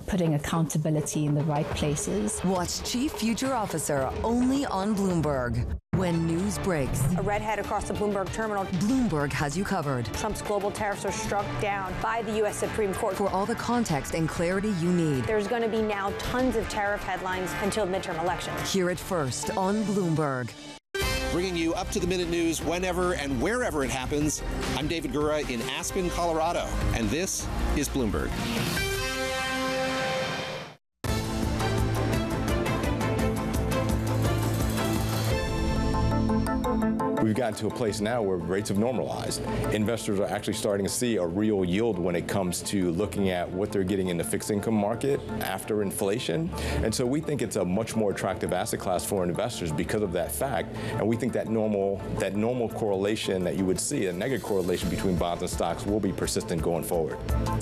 putting accountability in the right places. Watch Chief Future Officer only on Bloomberg. When news breaks, a redhead across the Bloomberg terminal. Bloomberg has you covered. Trump's global tariffs are struck down by the U.S. Supreme Court. For all the context and clarity you need. There's going to be now tons of tariff headlines until midterm elections. Hear it first on Bloomberg. Bringing you up-to-the-minute news whenever and wherever it happens. I'm David Gura in Aspen, Colorado, and this is Bloomberg. We've gotten to a place now where rates have normalized. Investors are actually starting to see a real yield when it comes to looking at what they're getting in the fixed income market after inflation. And so we think it's a much more attractive asset class for investors because of that fact. And we think that normal correlation that you would see, a negative correlation between bonds and stocks, will be persistent going forward.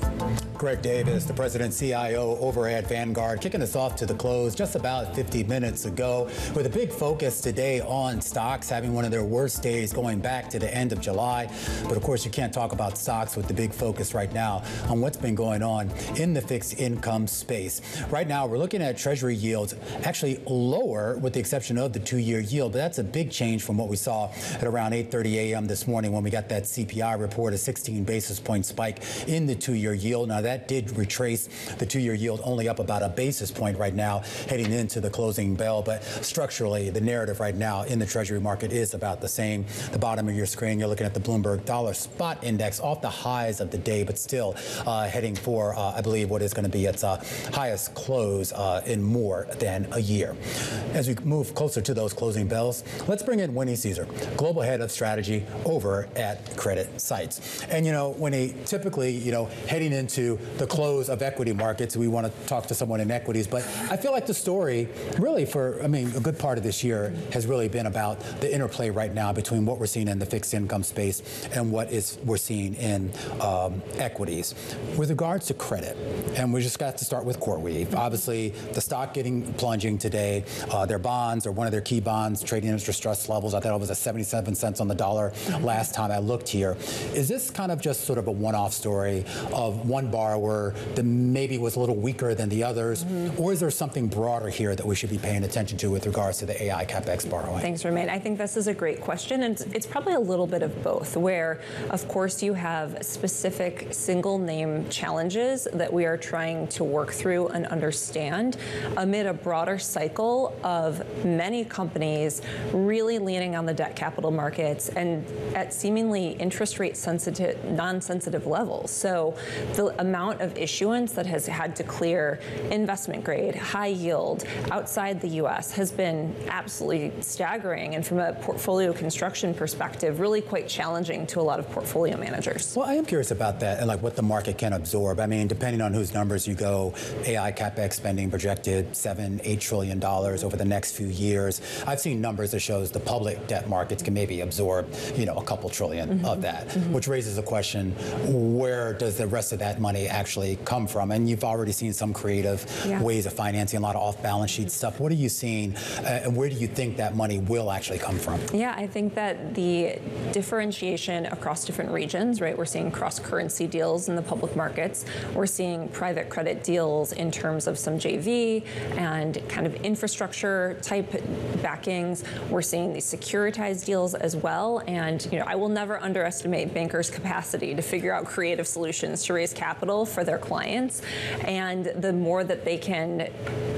Greg Davis, the president CIO over at Vanguard, kicking us off to the close just about 50 minutes ago with a big focus today on stocks having one of their worst days going back to the end of July. But of course, you can't talk about stocks with the big focus right now on what's been going on in the fixed income space. Right now, we're looking at Treasury yields actually lower with the exception of the 2-year yield. But that's a big change from what we saw at around 8:30 a.m. this morning when we got that CPI report, a 16 basis point spike in the 2-year yield. Now, that did retrace the 2-year yield only up about a basis point right now heading into the closing bell. But structurally, the narrative right now in the Treasury market is about the same. The bottom of your screen, you're looking at the Bloomberg Dollar Spot Index off the highs of the day, but still heading for, I believe, what is going to be its highest close in more than a year. As we move closer to those closing bells, let's bring in Winnie Caesar, Global Head of Strategy over at CreditSights. And, Winnie, typically, heading into the close of equity markets, we want to talk to someone in equities, but I feel like the story really a good part of this year has really been about the interplay right now between what we're seeing in the fixed income space and what we're seeing in equities. With regards to credit, and we just got to start with CoreWeave. Obviously, the stock plunging today. Their bonds, or one of their key bonds, trading at distress levels. I thought it was at 77 cents on the dollar last time I looked here. Is this kind of just sort of a one-off story of one borrower that maybe was a little weaker than the others? Or is there something broader here that we should be paying attention to with regards to the AI CapEx borrowing? Thanks, Romain. I think this is a great question, and it's probably a little bit of both, where, of course, you have specific single-name challenges that we are trying to work through and understand amid a broader cycle of many companies really leaning on the debt capital markets and at seemingly interest rate sensitive, non-sensitive levels. So the amount of issuance that has had to clear investment grade, high yield, outside the U.S. has been absolutely staggering, and from a portfolio construction perspective, really quite challenging to a lot of portfolio managers. Well, I am curious about that and what the market can absorb. I mean, depending on whose numbers you go, AI CapEx spending projected $7-8 trillion over the next few years. I've seen numbers that shows the public debt markets can maybe absorb, a couple trillion of that, which raises the question, where does the rest of that money actually come from? And you've already seen some creative ways of financing, a lot of off-balance sheet stuff. What are you seeing, and where do you think that money will actually come from? Yeah, I think that the differentiation across different regions, right? We're seeing cross-currency deals in the public markets. We're seeing private credit deals in terms of some JV and kind of infrastructure type backings. We're seeing these securitized deals as well. And, I will never underestimate bankers' capacity to figure out creative solutions to raise capital for their clients. And the more that they can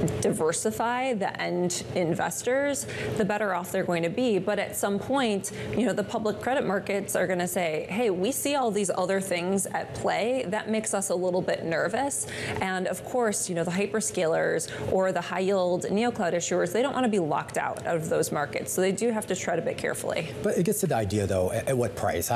diversify the end investors, the better off they're going to be. But at some point, the public credit markets are going to say, hey, we see all these other things at play. That makes us a little bit nervous. And of course, the hyperscalers or the high yield neocloud issuers, they don't want to be locked out of those markets. So they do have to tread a bit carefully. But it gets to the idea, though, at what price?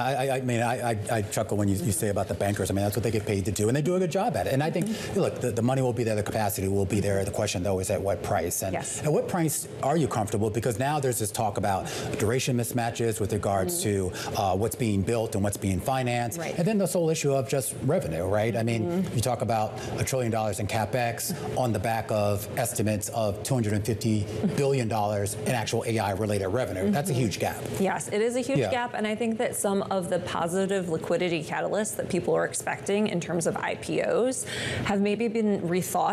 I chuckle when you say about the bankers. I mean, that's what they get paid to do, and they do a good job at it. And I think, look, the money will be there, the capacity will be there. The question, though, is at what price? And at what price are you comfortable? Because now there's this talk about duration mismatches with regards to what's being built and what's being financed. Right. And then this whole issue of just revenue, right? I mean, you talk about $1 trillion in CapEx on the back of estimates of $250 billion in actual AI-related revenue. That's a huge gap. Yes, it is a huge gap, and I think that some of the positive liquidity catalysts that people are expecting in terms of IPOs have maybe been rethought